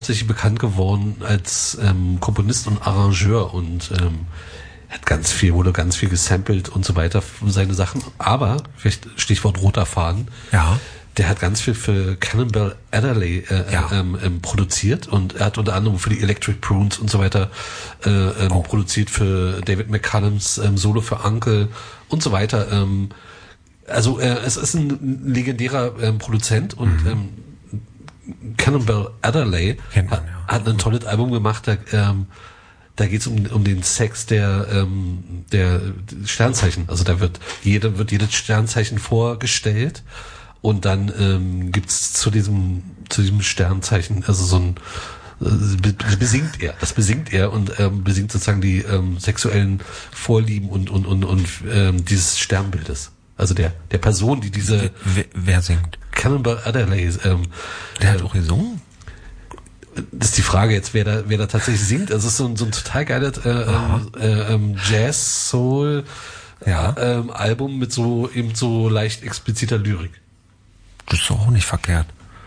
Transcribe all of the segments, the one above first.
hauptsächlich bekannt geworden als Komponist und Arrangeur und wurde ganz viel gesampelt und so weiter, seine Sachen. Aber, vielleicht Stichwort roter Faden, ja. Der hat ganz viel für Cannonball Adderley produziert und er hat unter anderem für die Electric Prunes und so weiter produziert, für David McCallums Solo für Uncle und so weiter. Es ist ein legendärer Produzent und Cannonball Adderley hat ein tolles Album gemacht, da geht's um den Sex der Sternzeichen. Also da wird jedes Sternzeichen vorgestellt und dann gibt's zu diesem Sternzeichen also so ein das besingt er und besingt sozusagen die sexuellen Vorlieben und dieses Sternbildes. Also der Person, die diese wer singt? Cannonball Adderley. Der hat auch gesungen? Das ist die Frage jetzt, wer da tatsächlich singt. Also es ist so ein total geiles Jazz-Soul Album mit so leicht expliziter Lyrik. Das ist doch auch nicht verkehrt.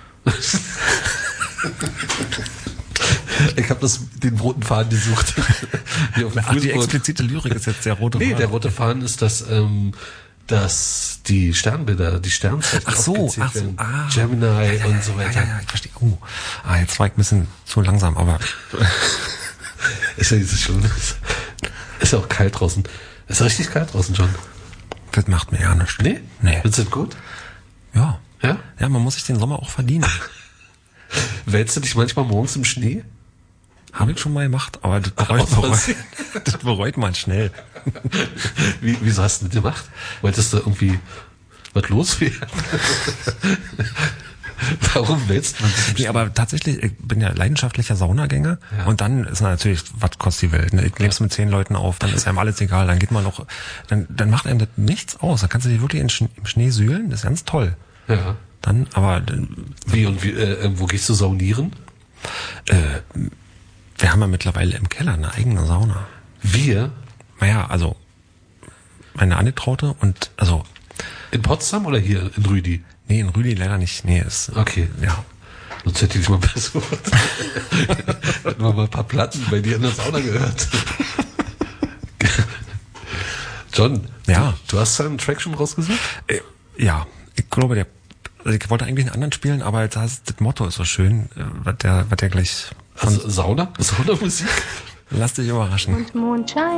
Ich habe den roten Faden gesucht. Die explizite Lyrik ist jetzt der rote Faden. Nee, der rote Faden ist, dass die Sternbilder, die Sternzeichen aufgezählt werden. Gemini und so weiter. Ja, ich verstehe. Jetzt war ich ein bisschen zu langsam, aber... Ist ja nicht so schlimm. Ist ja auch kalt draußen. Ist ja richtig kalt draußen, John. Das macht mir ja nichts. Nee? Findest du das gut? Ja. Ja? Ja, man muss sich den Sommer auch verdienen. Wälzt du dich manchmal morgens im Schnee? Habe ich schon mal gemacht, aber das bereut man schnell. Wieso hast du das gemacht? Wolltest du irgendwie was loswerden? Warum wälzt man sich? Nee, aber tatsächlich, ich bin ja leidenschaftlicher Saunagänger und dann ist natürlich, was kostet die Welt? Ne? Ich lebst mit 10 Leuten auf, dann ist einem alles egal, dann geht man noch, dann macht einem das nichts aus. Dann kannst du dich wirklich im Schnee sühlen, das ist ganz toll. Ja. Dann, aber... wo gehst du saunieren? Wir haben ja mittlerweile im Keller eine eigene Sauna. Wir? Naja, also meine Angetraute und also... In Potsdam oder hier in Rüdi? Nee, in Rüdi leider nicht. Nee, ist... Okay. Ja. Sonst hätte ich dich mal besucht. Hätten wir mal ein paar Platten bei dir in der Sauna gehört. John, ja. Du hast einen Track schon rausgesucht? Ja, ich glaube, ich wollte eigentlich einen anderen spielen, aber das Motto ist so schön, was der gleich... Also Sauna? Saunamusik? Lass dich überraschen. Und Mondschein.